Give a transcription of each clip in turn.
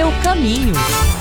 seu caminho.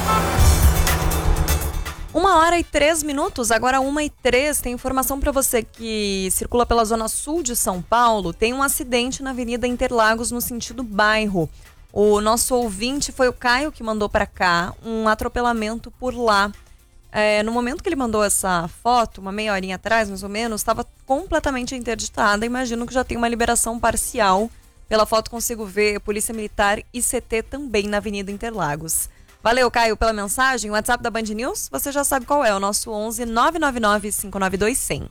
1h03, agora 1h03, tem informação para você que circula pela zona sul de São Paulo. Tem um acidente na Avenida Interlagos no sentido bairro. O nosso ouvinte foi o Caio que mandou para cá um atropelamento por lá. No momento que ele mandou essa foto, uma meia horinha atrás mais ou menos, estava completamente interditada. Imagino que já tem uma liberação parcial. Pela foto consigo ver Polícia Militar e CT também na Avenida Interlagos. Valeu, Caio, pela mensagem. O WhatsApp da Band News, você já sabe qual é, o nosso 11 999 592 100.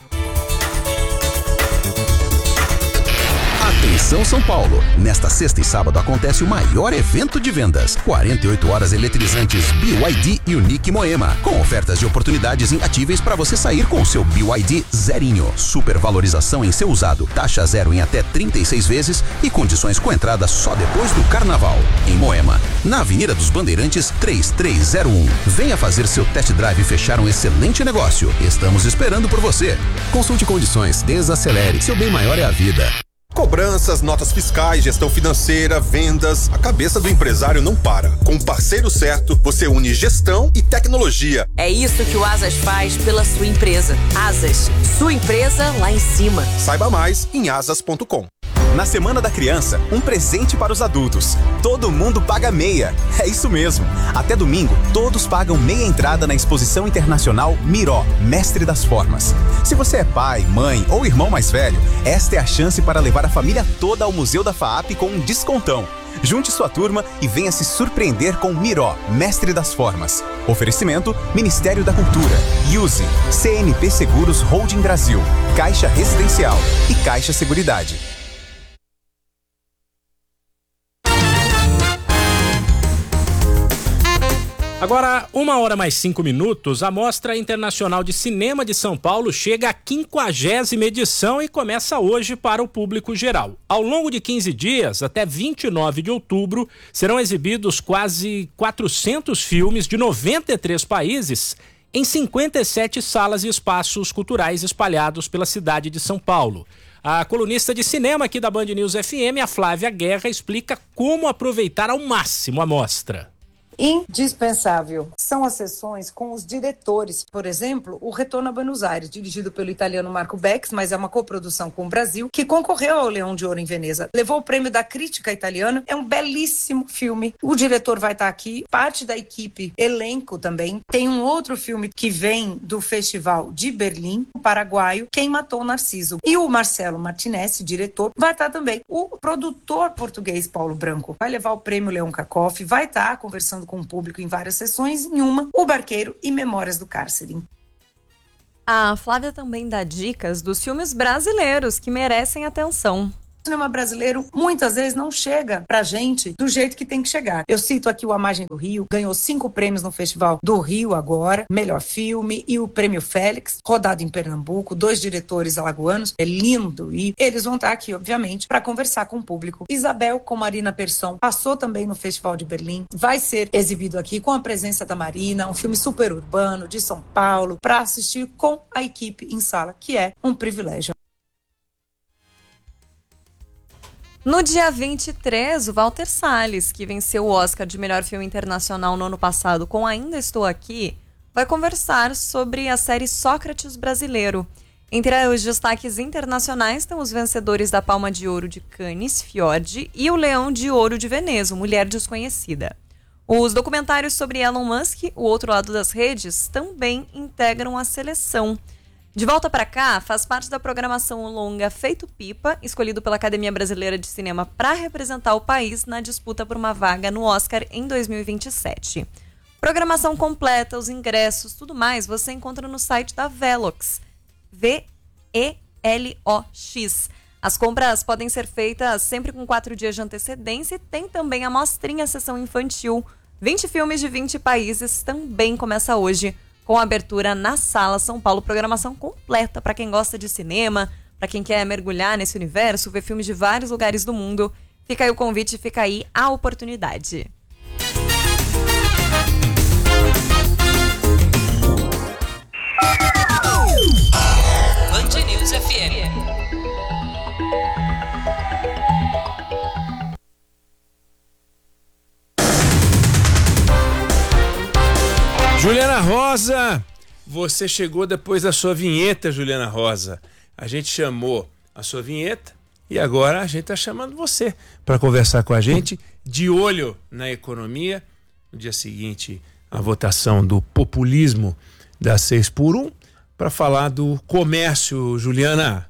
Atenção São Paulo! Nesta sexta e sábado acontece o maior evento de vendas. 48 horas eletrizantes BYD Unique Moema. Com ofertas de oportunidades imbatíveis para você sair com o seu BYD zerinho. Supervalorização em seu usado. Taxa zero em até 36 vezes e condições com entrada só depois do Carnaval. Em Moema, na Avenida dos Bandeirantes 3301. Venha fazer seu test drive e fechar um excelente negócio. Estamos esperando por você. Consulte condições. Desacelere. Seu bem maior é a vida. Cobranças, notas fiscais, gestão financeira, vendas. A cabeça do empresário não para. Com o parceiro certo, você une gestão e tecnologia. É isso que o Asas faz pela sua empresa. Asas, sua empresa lá em cima. Saiba mais em asas.com. Na Semana da Criança, um presente para os adultos. Todo mundo paga meia. É isso mesmo. Até domingo, todos pagam meia entrada na Exposição Internacional Miró, Mestre das Formas. Se você é pai, mãe ou irmão mais velho, esta é a chance para levar a família toda ao Museu da FAAP com um descontão. Junte sua turma e venha se surpreender com Miró, Mestre das Formas. Oferecimento, Ministério da Cultura, Use, CNP Seguros Holding Brasil, Caixa Residencial e Caixa Seguridade. Agora, 1h mais 5, a Mostra Internacional de Cinema de São Paulo chega à 50ª edição e começa hoje para o público geral. Ao longo de 15 dias, até 29 de outubro, serão exibidos quase 400 filmes de 93 países em 57 salas e espaços culturais espalhados pela cidade de São Paulo. A colunista de cinema aqui da Band News FM, a Flávia Guerra, explica como aproveitar ao máximo a mostra. Indispensável são as sessões com os diretores. Por exemplo, o Retorno a Buenos Aires, dirigido pelo italiano Marco Bex, mas é uma coprodução com o Brasil, que concorreu ao Leão de Ouro em Veneza. Levou o prêmio da crítica italiana. É um belíssimo filme. O diretor vai estar aqui, parte da equipe, elenco também. Tem um outro filme que vem do Festival de Berlim, o paraguaio, Quem Matou Narciso. E o Marcelo Martinez, diretor, vai estar também. O produtor português Paulo Branco vai levar o prêmio Leão Cacoff, vai estar conversando com o público em várias sessões, em uma, O Barqueiro e Memórias do Cárcere. A Flávia também dá dicas dos filmes brasileiros que merecem atenção. O cinema brasileiro muitas vezes não chega pra gente do jeito que tem que chegar. Eu cito aqui o A Margem do Rio, ganhou 5 prêmios no Festival do Rio agora, melhor filme, e o Prêmio Félix, rodado em Pernambuco, 2 diretores alagoanos, é lindo, e eles vão estar aqui, obviamente, para conversar com o público. Isabel com Marina Persson passou também no Festival de Berlim, vai ser exibido aqui com a presença da Marina, um filme super urbano de São Paulo, para assistir com a equipe em sala, que é um privilégio. No dia 23, o Walter Salles, que venceu o Oscar de melhor filme internacional no ano passado com Ainda Estou Aqui, vai conversar sobre a série Sócrates Brasileiro. Entre os destaques internacionais estão os vencedores da Palma de Ouro de Cannes, Fiord, e o Leão de Ouro de Veneza, Mulher Desconhecida. Os documentários sobre Elon Musk, O Outro Lado das Redes, também integram a seleção. De Volta Pra Cá faz parte da programação longa Feito Pipa, escolhido pela Academia Brasileira de Cinema para representar o país na disputa por uma vaga no Oscar em 2027. Programação completa, os ingressos, tudo mais você encontra no site da Velox, VELOX. As compras podem ser feitas sempre com 4 dias de antecedência e tem também a mostrinha sessão infantil. 20 filmes de 20 países também começa hoje, com abertura na Sala São Paulo. Programação completa para quem gosta de cinema, para quem quer mergulhar nesse universo, ver filmes de vários lugares do mundo. Fica aí o convite, fica aí a oportunidade. Band News FM. Juliana Rosa, você chegou depois da sua vinheta, Juliana Rosa. A gente chamou a sua vinheta e agora a gente está chamando você para conversar com a gente, de olho na economia. No dia seguinte, a votação do populismo da 6x1, para falar do comércio, Juliana.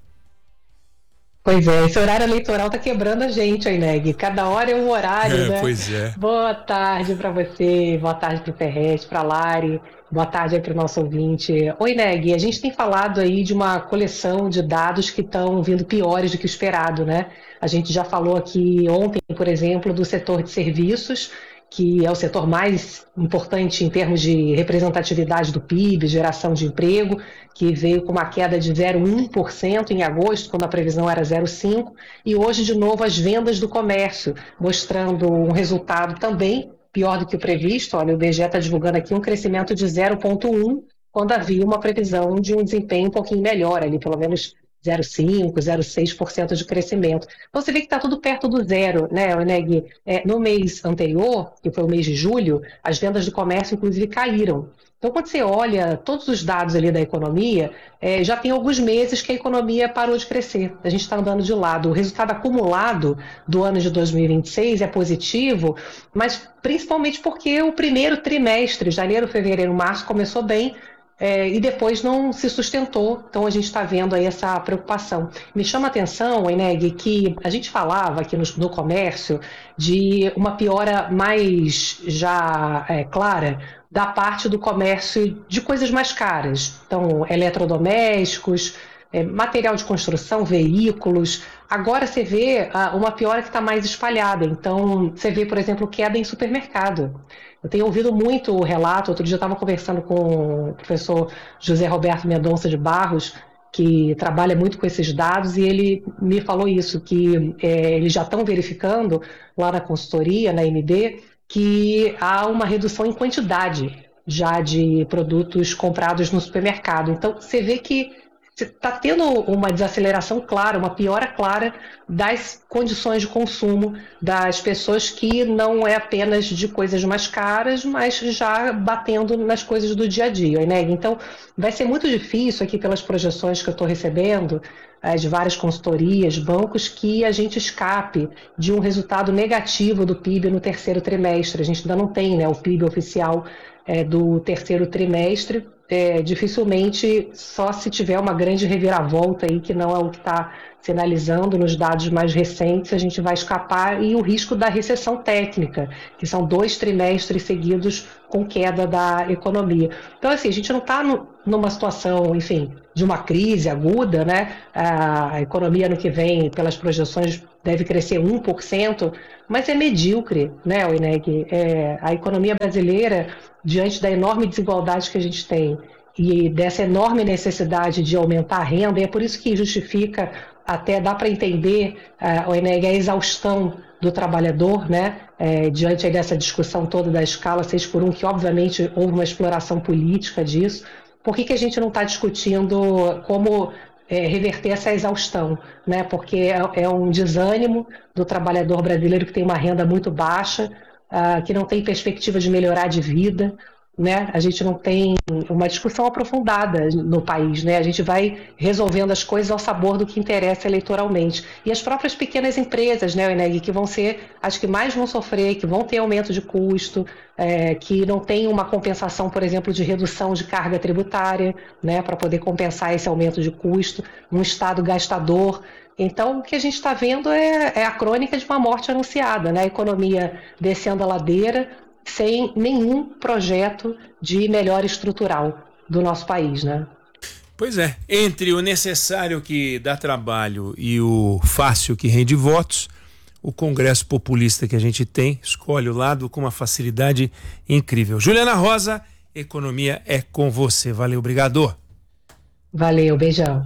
Pois é, esse horário eleitoral tá quebrando a gente, Neg. Cada hora é um horário, né? Pois é. Boa tarde para você, boa tarde pro Ferrete, pra Lari, boa tarde aí pro nosso ouvinte. Oi, Neg, a gente tem falado aí de uma coleção de dados que estão vindo piores do que o esperado, né? A gente já falou aqui ontem, por exemplo, do setor de serviços, que é o setor mais importante em termos de representatividade do PIB, geração de emprego, que veio com uma queda de 0,1% em agosto, quando a previsão era 0,5%, e hoje, de novo, as vendas do comércio, mostrando um resultado também pior do que o previsto. Olha, o IBGE está divulgando aqui um crescimento de 0,1%, quando havia uma previsão de um desempenho um pouquinho melhor, ali pelo menos 0,5%, 0,6% de crescimento. Então você vê que está tudo perto do zero, né, Oneg? No mês anterior, que foi o mês de julho, as vendas do comércio, inclusive, caíram. Então, quando você olha todos os dados ali da economia, já tem alguns meses que a economia parou de crescer. A gente está andando de lado. O resultado acumulado do ano de 2026 é positivo, mas principalmente porque o primeiro trimestre, janeiro, fevereiro, março, começou bem, e depois não se sustentou. Então a gente está vendo aí essa preocupação. Me chama a atenção, Eneg, que a gente falava aqui no comércio de uma piora mais já clara da parte do comércio de coisas mais caras. Então, eletrodomésticos, material de construção, veículos. Agora você vê uma piora que está mais espalhada. Então, você vê, por exemplo, queda em supermercado. Eu tenho ouvido muito o relato. Outro dia eu estava conversando com o professor José Roberto Mendonça de Barros, que trabalha muito com esses dados, e ele me falou isso, que eles já estão verificando lá na consultoria, na MB, que há uma redução em quantidade já de produtos comprados no supermercado. Então, você vê que está tendo uma desaceleração clara, uma piora clara das condições de consumo das pessoas, que não é apenas de coisas mais caras, mas já batendo nas coisas do dia a dia, né? Então, vai ser muito difícil aqui, pelas projeções que eu estou recebendo, de várias consultorias, bancos, que a gente escape de um resultado negativo do PIB no terceiro trimestre. A gente ainda não tem, né, o PIB oficial do terceiro trimestre. Dificilmente, só se tiver uma grande reviravolta aí, que não é o que está sinalizando nos dados mais recentes, a gente vai escapar, e o risco da recessão técnica, que são 2 trimestres seguidos com queda da economia. Então, assim, a gente não está numa situação, enfim, de uma crise aguda, né? A economia no que vem, pelas projeções, deve crescer 1%, mas é medíocre, né, Eneg? A economia brasileira, diante da enorme desigualdade que a gente tem e dessa enorme necessidade de aumentar a renda, e é por isso que justifica, até dá para entender, Eneg, a exaustão do trabalhador, né? Diante dessa discussão toda da escala 6x1, que obviamente houve uma exploração política disso. Por que a gente não está discutindo como reverter essa exaustão, né? Porque é um desânimo do trabalhador brasileiro, que tem uma renda muito baixa, que não tem perspectiva de melhorar de vida, né? A gente não tem uma discussão aprofundada no país, né? A gente vai resolvendo as coisas ao sabor do que interessa eleitoralmente. E as próprias pequenas empresas, né, Eneg, que vão ser as que mais vão sofrer, que vão ter aumento de custo, que não tem uma compensação, por exemplo, de redução de carga tributária, né, para poder compensar esse aumento de custo, um Estado gastador. Então, o que a gente está vendo é a crônica de uma morte anunciada, né? A economia descendo a ladeira, sem nenhum projeto de melhora estrutural do nosso país, né? Pois é, entre o necessário, que dá trabalho, e o fácil, que rende votos, o Congresso populista que a gente tem escolhe o lado com uma facilidade incrível. Juliana Rosa, economia é com você. Valeu, obrigado. Valeu, beijão.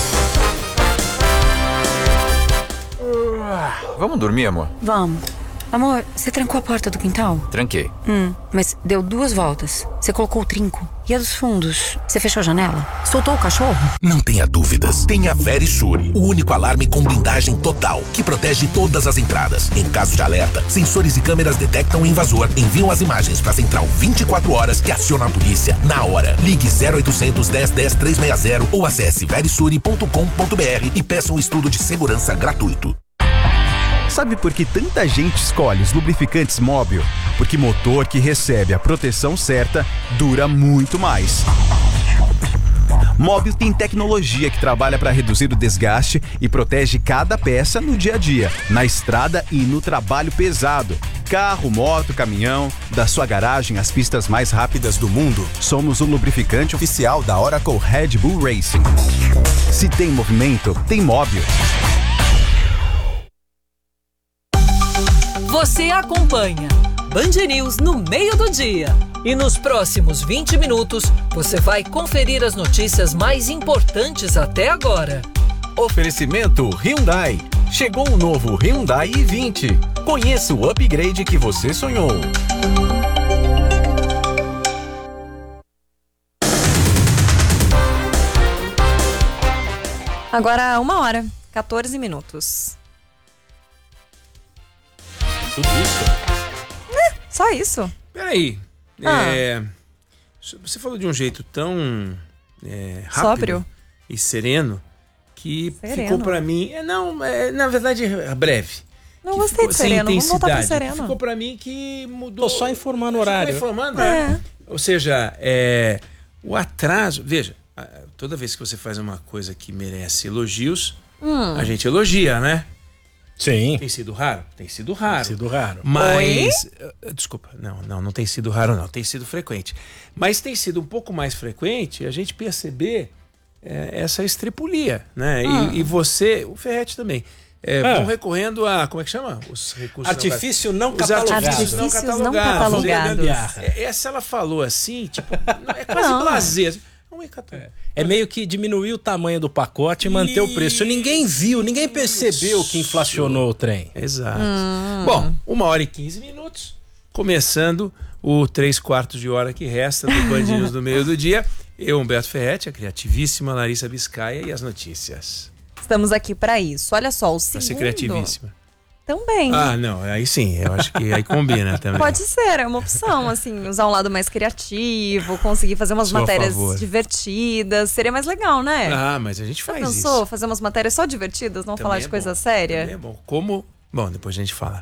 Vamos dormir, amor? Vamos. Amor, você trancou a porta do quintal? Tranquei. Mas deu 2 voltas. Você colocou o trinco. E a dos fundos? Você fechou a janela? Soltou o cachorro? Não tenha dúvidas. Tenha a Verisure, o único alarme com blindagem total, que protege todas as entradas. Em caso de alerta, sensores e câmeras detectam o invasor, enviam as imagens para a central 24 horas que aciona a polícia na hora. Ligue 0800 10 10 360 ou acesse verisure.com.br e peça um estudo de segurança gratuito. Sabe por que tanta gente escolhe os lubrificantes Móbil? Porque motor que recebe a proteção certa dura muito mais. Móbil tem tecnologia que trabalha para reduzir o desgaste e protege cada peça no dia a dia, na estrada e no trabalho pesado. Carro, moto, caminhão, da sua garagem às pistas mais rápidas do mundo, somos o lubrificante oficial da Oracle Red Bull Racing. Se tem movimento, tem Móbil. Você acompanha Band News no meio do dia. E nos próximos 20 minutos, você vai conferir as notícias mais importantes até agora. Oferecimento Hyundai. Chegou o novo Hyundai i20. Conheça o upgrade que você sonhou. Agora 1h, 14 minutos. Tudo isso? Só isso. Peraí. Você falou de um jeito tão rápido Sóbrio e sereno que ficou pra mim... na verdade, breve. Não gostei de sereno, vamos voltar pro sereno. Ficou pra mim que mudou... Tô só informando o horário. Só informando, né? Ou seja, o atraso... Veja, toda vez que você faz uma coisa que merece elogios, a gente elogia, né? Sim. Tem sido raro? Tem sido raro. Tem sido raro. Mas... Desculpa, não tem sido raro não, tem sido frequente. Mas tem sido um pouco mais frequente a gente perceber essa estripulia, né? E você, o Ferretti também, vão recorrendo a, como é que chama? Os recursos artifício não catalogado. Artifícios não catalogados. Essa ela falou assim, tipo, é quase blasé. É meio que diminuir o tamanho do pacote e manter o preço. Ninguém viu, ninguém percebeu que inflacionou o trem. Exato. Bom, 1h15, começando o 3/4 de hora que resta do Band News do meio do dia. Eu, Humberto Ferretti, a criativíssima Larissa Biscaia e as notícias. Estamos aqui para isso. Olha só, o segundo... Pra ser criativíssima. Também. Não, aí sim, eu acho que aí combina também. Pode ser, é uma opção, assim, usar um lado mais criativo, conseguir fazer umas matérias divertidas, seria mais legal, né? Mas a gente faz isso. Você pensou fazer umas matérias só divertidas, não falar de coisa séria? Também é bom. Como? Bom, depois a gente fala.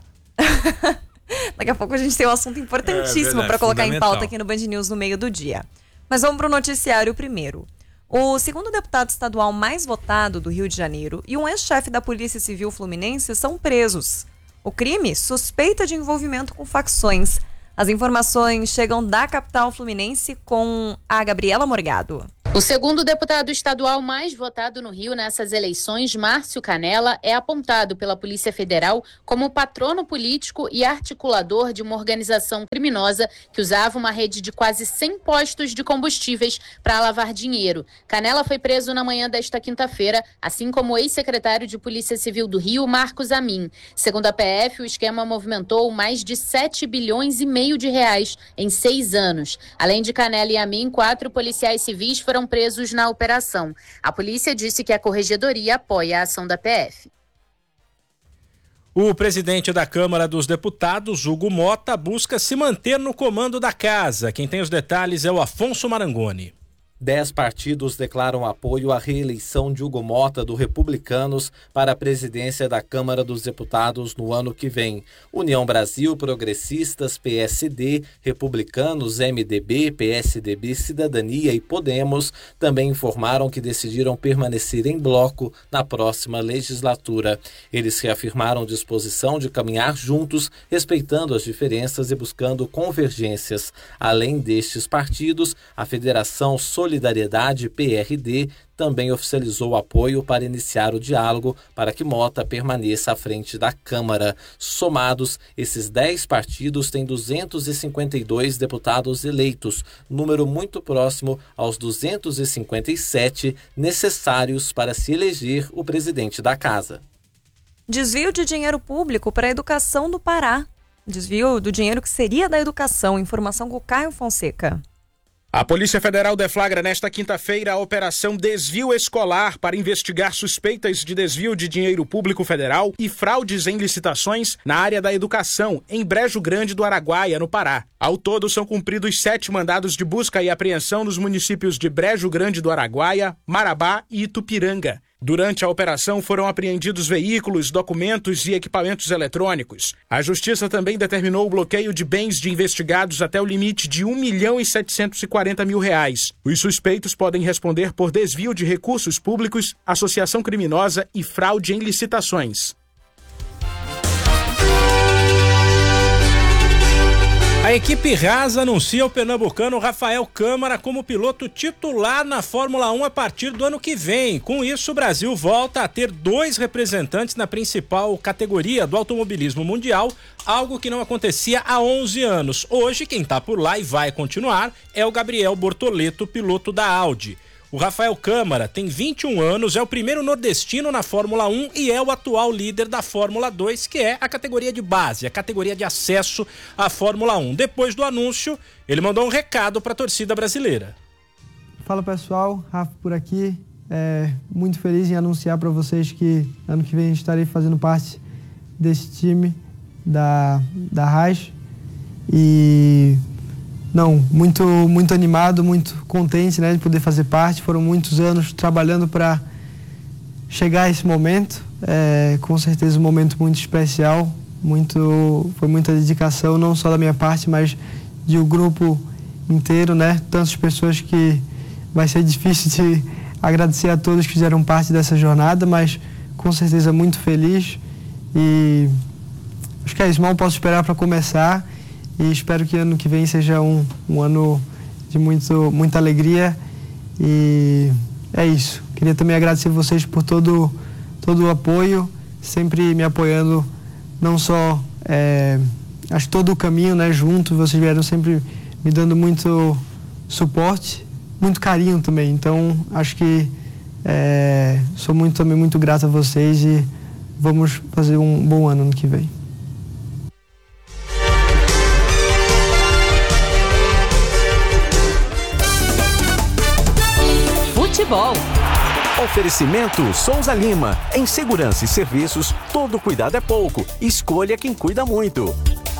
Daqui a pouco a gente tem um assunto importantíssimo para colocar em pauta aqui no Band News no meio do dia. Mas vamos pro noticiário primeiro. O segundo deputado estadual mais votado do Rio de Janeiro e um ex-chefe da Polícia Civil Fluminense são presos. O crime suspeita de envolvimento com facções. As informações chegam da capital fluminense com a Gabriela Morgado. O segundo deputado estadual mais votado no Rio nessas eleições, Márcio Canella, é apontado pela Polícia Federal como patrono político e articulador de uma organização criminosa que usava uma rede de quase 100 postos de combustíveis para lavar dinheiro. Canella foi preso na manhã desta quinta-feira, assim como o ex-secretário de Polícia Civil do Rio, Marcos Amin. Segundo a PF, o esquema movimentou mais de 7,5 bilhões de reais em 6 anos. Além de Canella e Amin, 4 policiais civis foram presos na operação. A polícia disse que a corregedoria apoia a ação da PF. O presidente da Câmara dos Deputados, Hugo Mota, busca se manter no comando da casa. Quem tem os detalhes é o Afonso Marangoni. 10 partidos declaram apoio à reeleição de Hugo Mota, do Republicanos, para a presidência da Câmara dos Deputados no ano que vem. União Brasil, Progressistas, PSD, Republicanos, MDB, PSDB, Cidadania e Podemos também informaram que decidiram permanecer em bloco na próxima legislatura. Eles reafirmaram disposição de caminhar juntos, respeitando as diferenças e buscando convergências. Além destes partidos, a Federação Solidariedade PRD também oficializou apoio para iniciar o diálogo para que Mota permaneça à frente da Câmara. Somados, esses 10 partidos têm 252 deputados eleitos, número muito próximo aos 257 necessários para se eleger o presidente da casa. Desvio de dinheiro público para a educação do Pará. Desvio do dinheiro que seria da educação. Informação com o Caio Fonseca. A Polícia Federal deflagra nesta quinta-feira a Operação Desvio Escolar para investigar suspeitas de desvio de dinheiro público federal e fraudes em licitações na área da educação, em Brejo Grande do Araguaia, no Pará. Ao todo, são cumpridos 7 mandados de busca e apreensão nos municípios de Brejo Grande do Araguaia, Marabá e Itupiranga. Durante a operação foram apreendidos veículos, documentos e equipamentos eletrônicos. A Justiça também determinou o bloqueio de bens de investigados até o limite de R$1.740.000. Os suspeitos podem responder por desvio de recursos públicos, associação criminosa e fraude em licitações. A equipe Haas anuncia o pernambucano Rafael Câmara como piloto titular na Fórmula 1 a partir do ano que vem. Com isso, o Brasil volta a ter 2 representantes na principal categoria do automobilismo mundial, algo que não acontecia há 11 anos. Hoje, quem está por lá e vai continuar é o Gabriel Bortoleto, piloto da Audi. O Rafael Câmara tem 21 anos, é o primeiro nordestino na Fórmula 1 e é o atual líder da Fórmula 2, que é a categoria de base, a categoria de acesso à Fórmula 1. Depois do anúncio, ele mandou um recado para a torcida brasileira. Fala pessoal, Rafa por aqui. Muito feliz em anunciar para vocês que ano que vem estarei fazendo parte desse time da Haas. E... muito animado, muito contente, né, de poder fazer parte. Foram muitos anos trabalhando para chegar a esse momento. Com certeza um momento muito especial. Foi muita dedicação, não só da minha parte, mas de um grupo inteiro, né? Tantas pessoas que vai ser difícil de agradecer a todos que fizeram parte dessa jornada, mas com certeza muito feliz. E acho que é isso, mal posso esperar para começar. E espero que ano que vem seja um ano de muita alegria. E é isso. Queria também agradecer vocês por todo o apoio, sempre me apoiando, não só, acho todo o caminho, né, junto. Vocês vieram sempre me dando muito suporte, muito carinho também. Então, acho que sou também muito grato a vocês e vamos fazer um bom ano que vem. Futebol. Oferecimento Souza Lima. Em segurança e serviços, todo cuidado é pouco. Escolha quem cuida muito.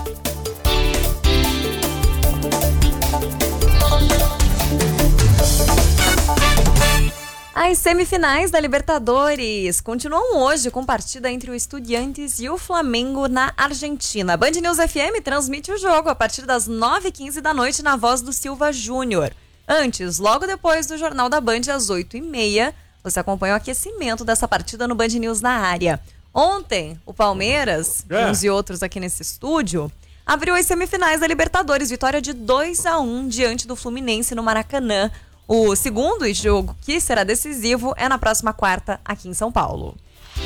As semifinais da Libertadores continuam hoje com partida entre o Estudiantes e o Flamengo na Argentina. A Band News FM transmite o jogo a partir das 9h15 da noite na voz do Silva Júnior. Antes, logo depois do Jornal da Band, às 8h30, você acompanha o aquecimento dessa partida no Band News na área. Ontem, o Palmeiras, uns e outros aqui nesse estúdio, abriu as semifinais da Libertadores, vitória de 2-1 diante do Fluminense no Maracanã. O segundo jogo, que será decisivo, é na próxima quarta, aqui em São Paulo.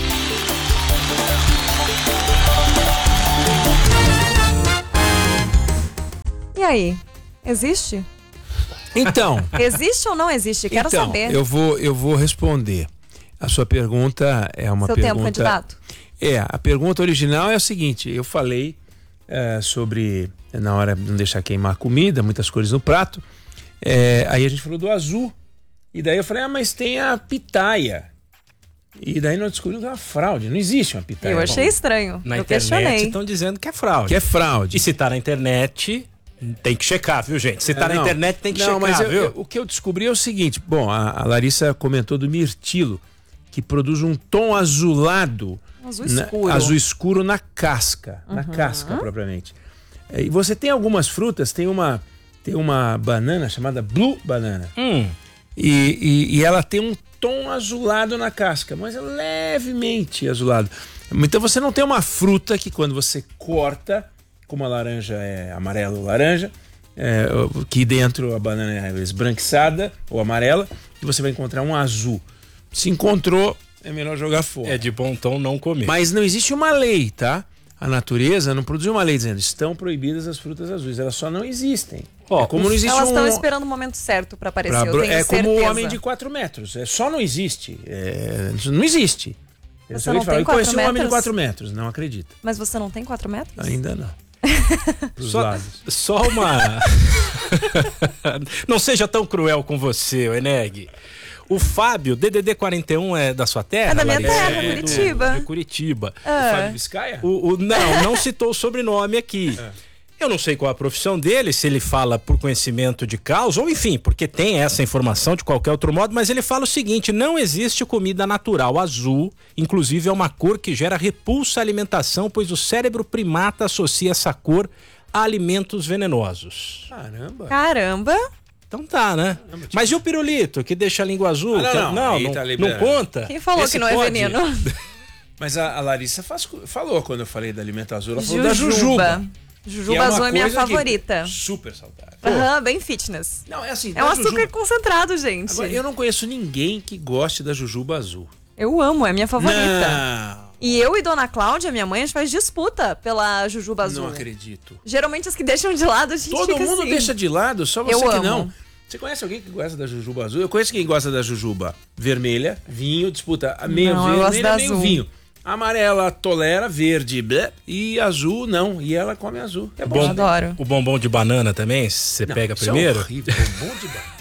E aí, existe? Então. Existe ou não existe? Quero saber. Eu vou responder. A sua pergunta é uma pergunta... Seu tempo, candidato? A pergunta original é o seguinte, eu falei sobre, na hora de não deixar queimar comida, muitas cores no prato, aí a gente falou do azul, e daí eu falei, mas tem a pitaia. E daí nós descobrimos que é uma fraude, não existe uma pitaia. Eu achei estranho, na eu internet questionei. Estão dizendo que é fraude. Que é fraude. E se tá na internet... Tem que checar, viu, gente? Se tá na internet, tem que checar, mas viu? O que eu descobri é o seguinte, bom, a Larissa comentou do mirtilo, que produz um tom azulado, azul escuro na casca, na casca propriamente. E você tem algumas frutas, tem uma banana chamada Blue Banana, e ela tem um tom azulado na casca, mas é levemente azulado. Então você não tem uma fruta que quando você corta, como a laranja é amarela ou laranja, que dentro a banana é esbranquiçada ou amarela, e você vai encontrar um azul. Se encontrou, é melhor jogar fora. É de bom tom não comer. Mas não existe uma lei, tá? A natureza não produziu uma lei dizendo estão proibidas as frutas azuis. Elas só não existem. Como não existe elas estão esperando o momento certo para aparecer, eu tenho certeza. Como o homem de 4 metros. Só não existe. Não existe. Você não tem 4 metros? Eu conheci um homem de 4 metros, não acredita. Mas você não tem 4 metros? Ainda não. Só uma... Não seja tão cruel com você, Eneg. O Fábio, DDD 41 é da sua terra? É da minha terra, Curitiba. De Curitiba. O Fábio Biscaia? Não citou o sobrenome aqui. Eu não sei qual a profissão dele, se ele fala por conhecimento de causa, ou enfim, porque tem essa informação de qualquer outro modo, mas ele fala o seguinte: não existe comida natural azul, inclusive é uma cor que gera repulsa à alimentação, pois o cérebro primata associa essa cor a alimentos venenosos. Caramba! Então tá, né? Mas e o pirulito, que deixa a língua azul? Não conta? Quem falou que não é veneno? Mas a Larissa falou quando eu falei da alimento azul, ela falou da jujuba. Jujuba azul é minha favorita. Super saudável. Bem fitness. Não, é assim. É um açúcar concentrado, gente. Agora, eu não conheço ninguém que goste da jujuba azul. Eu amo, é minha favorita. Não. E eu e Dona Cláudia, minha mãe, a gente faz disputa pela jujuba azul. Não acredito. Geralmente as que deixam de lado, a gente Todo fica mundo assim. deixa de lado, só você Eu que amo. não. Você conhece alguém que gosta da jujuba azul? Eu conheço quem gosta da jujuba vermelha, vinho, disputa meio Não, eu gosto vermelha, da meio azul. vinho. Amarela tolera, verde, blé, e azul não. E ela come azul. É bom. Adoro. O bombom de banana também, você pega primeiro? É horrível, bombom de banana.